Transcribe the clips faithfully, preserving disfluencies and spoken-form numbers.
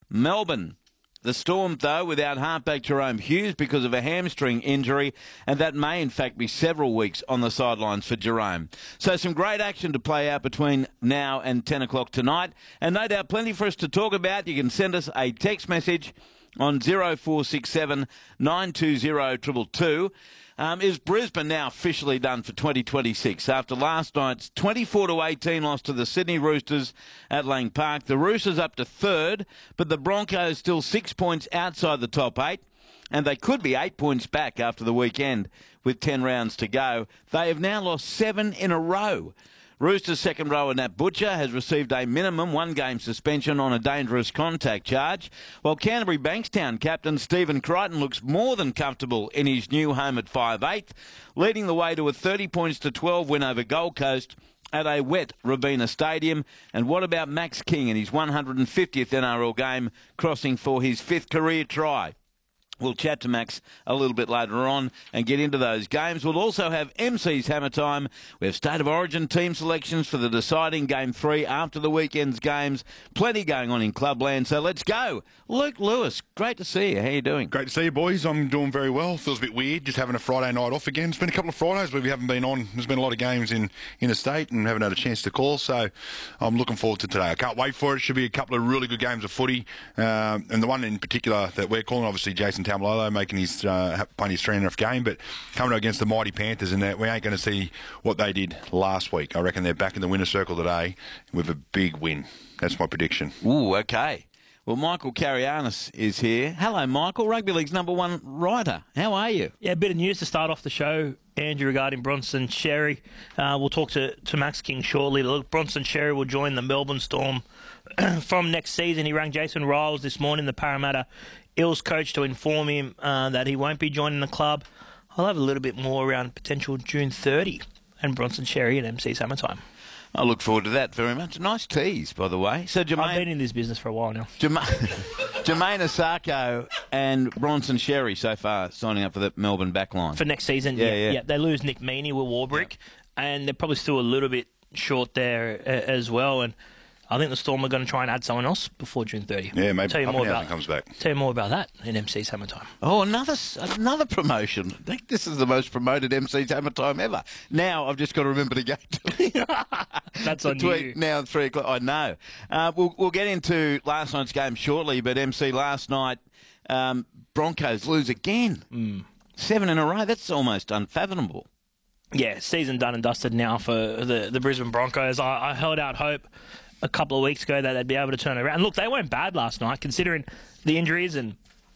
Melbourne. The Storm, though, without halfback Jerome Hughes because of a hamstring injury, and that may, in fact, be several weeks on the sidelines for Jerome. So some great action to play out between now and ten o'clock tonight, and no doubt plenty for us to talk about. You can send us a text message on zero four six seven nine two zero two two two. Um, is Brisbane now officially done for twenty twenty-six after last night's twenty-four to eighteen loss to the Sydney Roosters at Lang Park? The Roosters up to third, but the Broncos still six points outside the top eight, and they could be eight points back after the weekend with ten rounds to go. They have now lost seven in a row. Roosters' second rower Nat Butcher has received a minimum one-game suspension on a dangerous contact charge, while Canterbury Bankstown captain Stephen Crichton looks more than comfortable in his new home at five eighth, leading the way to a thirty points to twelve win over Gold Coast at a wet Robina Stadium. And what about Max King in his one hundred fiftieth N R L game, crossing for his fifth career try? We'll chat to Max a little bit later on and get into those games. We'll also have M C's Hammer Time. We have State of Origin team selections for the deciding Game three after the weekend's games. Plenty going on in Clubland, so let's go. Luke Lewis, great to see you. How are you doing? Great to see you, boys. I'm doing very well. Feels a bit weird just having a Friday night off again. It's been a couple of Fridays where we haven't been on. There's been a lot of games in, in the state and haven't had a chance to call, so I'm looking forward to today. I can't wait for it. It should be a couple of really good games of footy, um, and the one in particular that we're calling, obviously, Jason Taumalolo making his uh, playing his three and a half game, but coming against the mighty Panthers, and that we ain't going to see what they did last week. I reckon they're back in the winner's circle today with a big win. That's my prediction. Ooh, okay. Well, Michael Carianis is here. Hello, Michael, Rugby League's number one writer. How are you? Yeah, a bit of news to start off the show, Andrew, regarding Bronson Xerri. Uh, we'll talk to, to Max King shortly. Look, Bronson Xerri will join the Melbourne Storm from next season. He rang Jason Riles this morning, the Parramatta Eels coach, to inform him uh, that he won't be joining the club. I'll have a little bit more around potential June thirtieth and Bronson Xerri at M C's Hammer Time. I look forward to that very much. Nice tease, by the way. So Jermaine, I've been in this business for a while now. Jermaine, Jermaine Asako and Bronson Xerri so far signing up for the Melbourne backline. For next season, yeah. Yeah, yeah. yeah. They lose Nick Meaney with Warbrick, yeah. and they're probably still a little bit short there uh, as well. And I think the Storm are going to try and add someone else before June thirtieth. Yeah, maybe tell you more about comes back. Tell you more about that in M C's Hammer Time. Oh, another another promotion. I think this is the most promoted M C's Hammer Time ever. Now I've just got to remember to go to That's on you. Now three o'clock. I know. Uh, we'll we'll get into last night's game shortly, but M C last night, um, Broncos lose again, mm. seven in a row. That's almost unfathomable. Yeah, season done and dusted now for the the Brisbane Broncos. I, I held out hope a couple of weeks ago that they'd be able to turn it around. And look, they weren't bad last night, considering the injuries and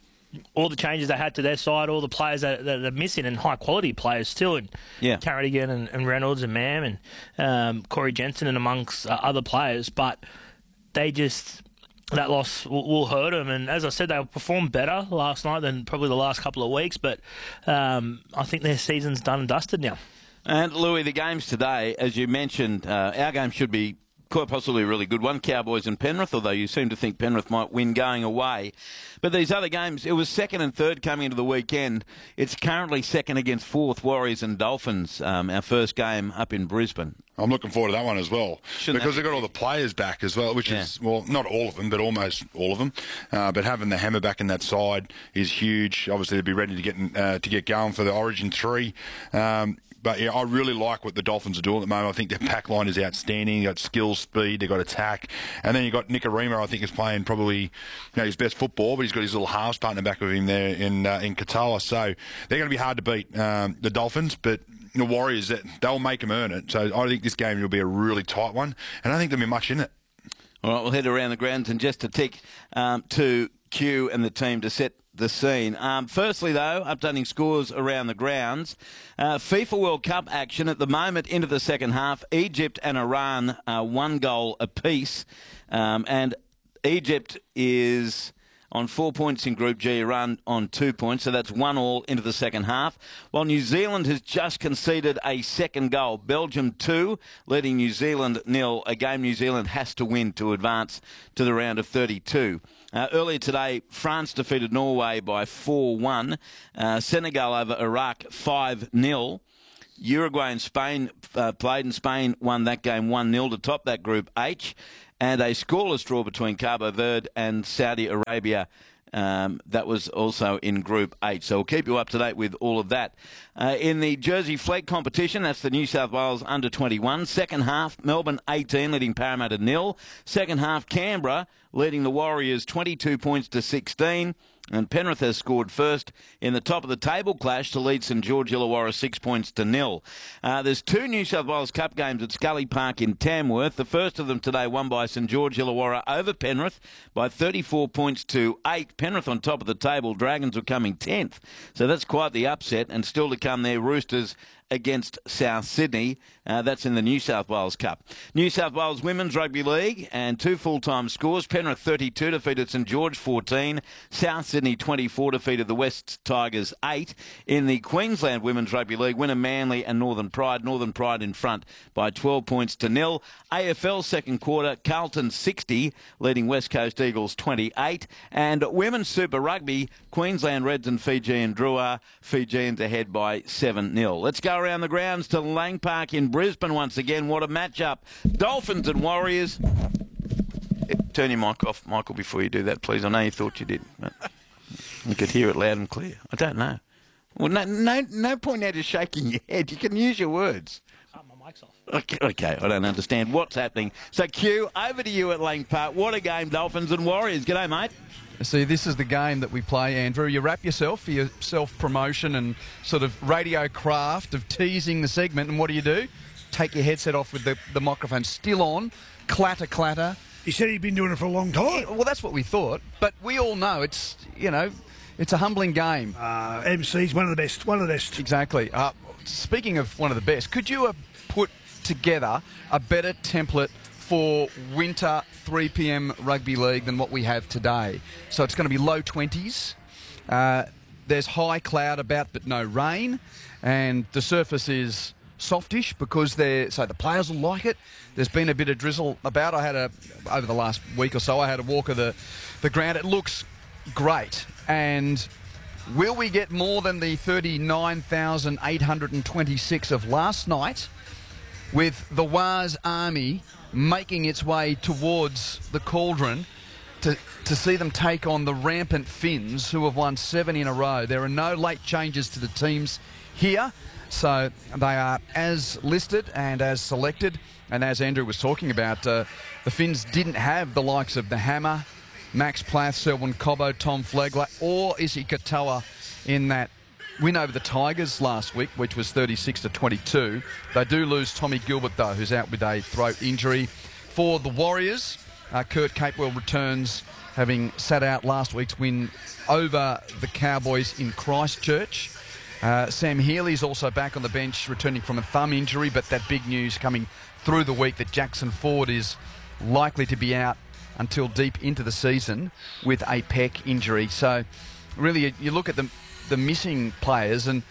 all the changes they had to their side, all the players that, that are missing, and high-quality players still, and yeah. Carradigan and, and Reynolds and Mam and um, Corey Jensen and amongst uh, other players. But they just, that loss will, will hurt them. And as I said, they performed better last night than probably the last couple of weeks. But um, I think their season's done and dusted now. And, Louis, the games today, as you mentioned, uh, our game should be quite possibly a really good one, Cowboys and Penrith, although you seem to think Penrith might win going away. But these other games, it was second and third coming into the weekend. It's currently second against fourth, Warriors and Dolphins, um, our first game up in Brisbane. I'm looking forward to that one as well. Shouldn't because they've got all the players back as well, which yeah. is, well, not all of them, but almost all of them. Uh, but having the Hammer back in that side is huge. Obviously, they'll be ready to get uh, to get going for the Origin three. Um, But, yeah, I really like what the Dolphins are doing at the moment. I think their pack line is outstanding. They've got skill, speed, they've got attack. And then you've got Nikorima, I think, is playing probably you know, his best football, but he's got his little halves partner back with him there in uh, in Katoa. So they're going to be hard to beat, um, the Dolphins. But the Warriors, they'll make them earn it. So I think this game will be a really tight one. And I think there'll be much in it. All right, we'll head around the grounds and just to tick um, to Q and the team to set the scene. Um, firstly, though, updating scores around the grounds. Uh, FIFA World Cup action at the moment into the second half. Egypt and Iran uh, one goal apiece. Um, and Egypt is on four points in Group G, Iran on two points, so that's one all into the second half. While New Zealand has just conceded a second goal. Belgium two, leading New Zealand nil. A game New Zealand has to win to advance to the round of thirty-two. Uh, earlier today, France defeated Norway by four one. Uh, Senegal over Iraq five nil. Uruguay and Spain uh, played, and Spain won that game one nil to top that Group H. And a scoreless draw between Cabo Verde and Saudi Arabia. Um, that was also in Group H. So we'll keep you up to date with all of that. Uh, in the Jersey Flag competition, that's the New South Wales under twenty-one. Second half, Melbourne eighteen, leading Parramatta nil. Second half, Canberra leading the Warriors twenty-two points to sixteen. And Penrith has scored first in the top of the table clash to lead St George Illawarra six points to nil. Uh, there's two New South Wales Cup games at Scully Park in Tamworth. The first of them today won by St George Illawarra over Penrith by thirty-four points to eight. Penrith on top of the table. Dragons were coming tenth. So that's quite the upset. And still to come there, Roosters against South Sydney. Uh, that's in the New South Wales Cup. New South Wales Women's Rugby League and two full-time scores. Penrith thirty-two defeated St George fourteen. South Sydney twenty-four defeated the West Tigers eight. In the Queensland Women's Rugby League, winner Manly and Northern Pride. Northern Pride in front by twelve points to nil. A F L second quarter, Carlton sixty, leading West Coast Eagles twenty-eight. And Women's Super Rugby, Queensland Reds and Fijian Drua. Fijians ahead by seven nil. Let's go around the grounds to Lang Park in Brisbane once again. What a matchup. Dolphins and Warriors. Turn your mic off, Michael, before you do that, please. I know you thought you did, but you could hear it loud and clear. I don't know. Well, no, no, no point now to shaking your head. You can use your words. Oh, my mic's off. Okay, okay, I don't understand what's happening. So, Q, over to you at Lang Park. What a game, Dolphins and Warriors. G'day, mate. See, this is the game that we play, Andrew. You wrap yourself for your self-promotion and sort of radio craft of teasing the segment, and what do you do? Take your headset off with the, the microphone still on, clatter, clatter. He said he'd been doing it for a long time. Yeah, well, that's what we thought, but we all know it's, you know, it's a humbling game. Uh, M C's one of the best, one of the best. Exactly. Uh, speaking of one of the best, could you have put together a better template for winter three p m rugby league than what we have today? So it's going to be low twenties. Uh, there's high cloud about, but no rain, and the surface is softish because they're so the players will like it. There's been a bit of drizzle about. I had a over the last week or so. I had a walk of the the ground. It looks great. And will we get more than the thirty-nine thousand eight hundred twenty-six of last night, with the Waz Army making its way towards the cauldron to, to see them take on the rampant Finns, who have won seven in a row? There are no late changes to the teams here, so they are as listed and as selected. And as Andrew was talking about, uh, the Finns didn't have the likes of the Hammer, Max Plath, Selwyn Cobbo, Tom Flegler, or Isi Katoa in that win over the Tigers last week, which was thirty-six to twenty-two. They do lose Tommy Gilbert, though, who's out with a throat injury. For the Warriors, uh, Kurt Capewell returns, having sat out last week's win over the Cowboys in Christchurch. Uh, Sam Healy's also back on the bench, returning from a thumb injury, but that big news coming through the week that Jackson Ford is likely to be out until deep into the season with a pec injury. So really, you, you look at the the missing players, and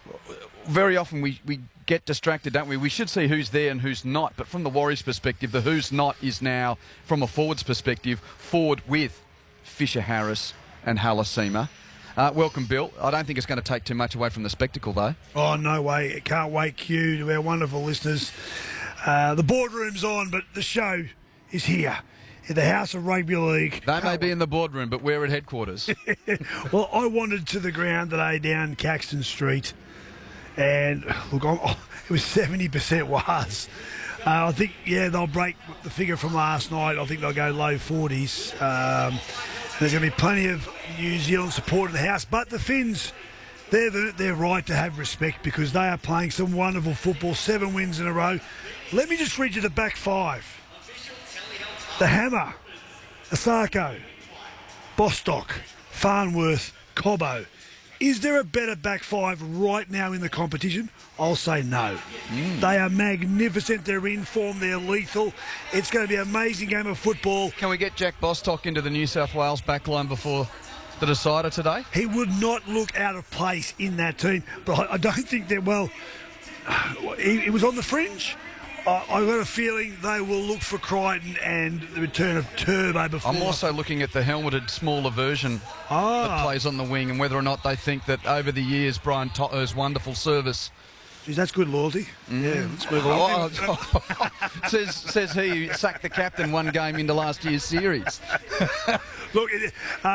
very often we, we get distracted, don't we? We should see who's there and who's not, but from the Warriors' perspective, the who's not is now, from a forward's perspective, forward with Fisher-Harris and Halasima. Uh, welcome, Bill. I don't think it's going to take too much away from the spectacle, though. Oh, no way. Can't wait, Q, to our wonderful listeners. Uh, the boardroom's on, but the show is here. In the House of Rugby League. They may be in the boardroom, but we're at headquarters. Well, I wandered to the ground today down Caxton Street, and look, I'm, oh, it was seventy percent was. Uh, I think, yeah, they'll break the figure from last night. I think they'll go low forties. Um, there's going to be plenty of New Zealand support in the house, but the Finns, they're, the, they're right to have respect because they are playing some wonderful football, seven wins in a row. Let me just read you the back five. The Hammer, Asako, Bostock, Farnworth, Cobbo. Is there a better back five right now in the competition? I'll say no. Mm. They are magnificent. They're in form. They're lethal. It's going to be an amazing game of football. Can we get Jack Bostock into the New South Wales backline before the decider today? He would not look out of place in that team, but I, I don't think they're, well, he, he was on the fringe. I've got a feeling they will look for Crichton and the return of Turbo before. I'm also looking at the helmeted smaller version ah. that plays on the wing, and whether or not they think that over the years Brian Totter's wonderful service Geez, that's good loyalty. Yeah, let's move on. Oh, says says he who sacked the captain one game into last year's series. Look, uh,